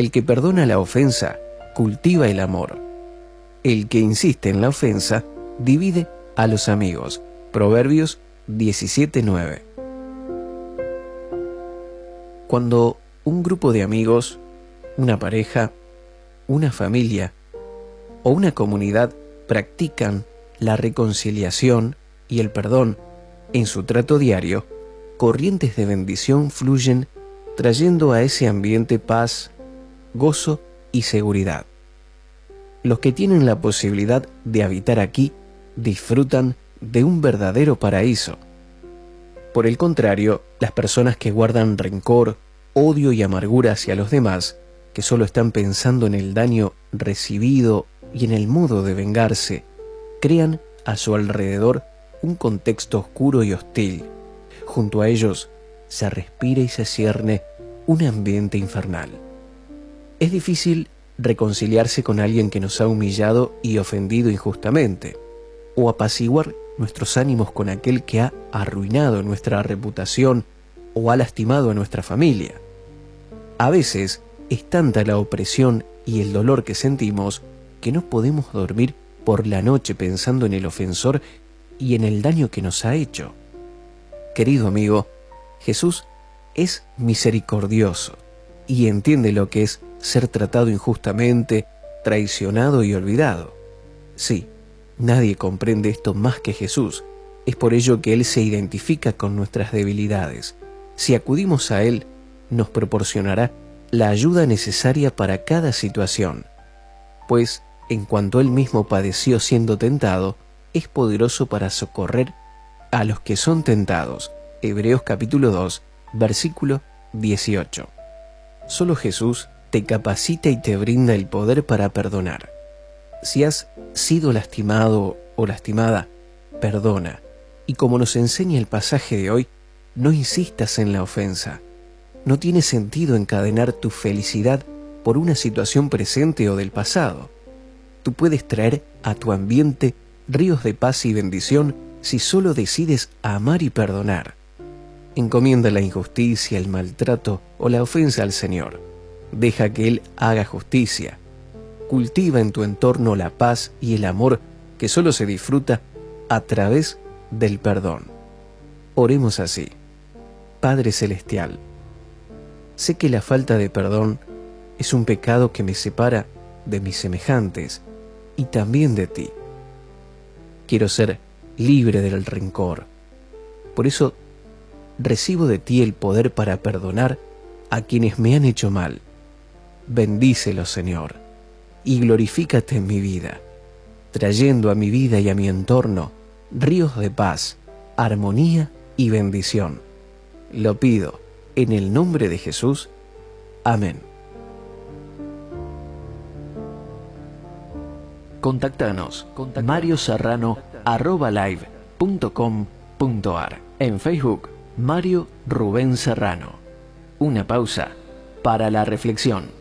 El que perdona la ofensa, cultiva el amor. El que insiste en la ofensa, divide a los amigos. Proverbios 17:9. Cuando un grupo de amigos, una pareja, una familia o una comunidad practican la reconciliación y el perdón en su trato diario, corrientes de bendición fluyen trayendo a ese ambiente paz, gozo y seguridad. Los que tienen la posibilidad de habitar aquí disfrutan de un verdadero paraíso. Por el contrario, las personas que guardan rencor, odio y amargura hacia los demás, que solo están pensando en el daño recibido y en el modo de vengarse, crean a su alrededor un contexto oscuro y hostil. Junto a ellos se respira y se cierne un ambiente infernal. Es difícil reconciliarse con alguien que nos ha humillado y ofendido injustamente, o apaciguar nuestros ánimos con aquel que ha arruinado nuestra reputación o ha lastimado a nuestra familia. A veces es tanta la opresión y el dolor que sentimos que no podemos dormir por la noche pensando en el ofensor y en el daño que nos ha hecho. Querido amigo, Jesús es misericordioso y entiende lo que es ser tratado injustamente, traicionado y olvidado. Sí, nadie comprende esto más que Jesús. Es por ello que Él se identifica con nuestras debilidades. Si acudimos a Él, nos proporcionará la ayuda necesaria para cada situación, pues en cuanto Él mismo padeció siendo tentado, es poderoso para socorrer a los que son tentados. Hebreos capítulo 2, versículo 18. Solo Jesús te capacita y te brinda el poder para perdonar. Si has sido lastimado o lastimada, perdona. Y como nos enseña el pasaje de hoy, no insistas en la ofensa. No tiene sentido encadenar tu felicidad por una situación presente o del pasado. Tú puedes traer a tu ambiente ríos de paz y bendición si solo decides amar y perdonar. Encomienda la injusticia, el maltrato o la ofensa al Señor. Deja que Él haga justicia. Cultiva en tu entorno la paz y el amor que solo se disfruta a través del perdón. Oremos así. Padre Celestial, sé que la falta de perdón es un pecado que me separa de mis semejantes y también de ti. Quiero ser libre del rencor. Por eso recibo de ti el poder para perdonar a quienes me han hecho mal. Bendícelos, Señor, y glorifícate en mi vida, trayendo a mi vida y a mi entorno ríos de paz, armonía y bendición. Lo pido en el nombre de Jesús. Amén. Contactanos marioserrano@live.com.ar. En Facebook, Mario Rubén Serrano. Una pausa para la reflexión.